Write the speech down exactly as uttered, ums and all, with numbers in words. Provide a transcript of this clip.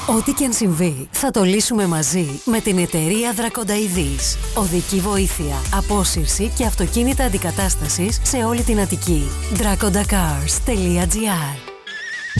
Ό,τι και αν συμβεί, θα το λύσουμε μαζί με την εταιρεία Δρακονταειδής. Οδική βοήθεια, απόσυρση και αυτοκίνητα αντικατάστασης σε όλη την Αττική. Draconda Cars τελεία gr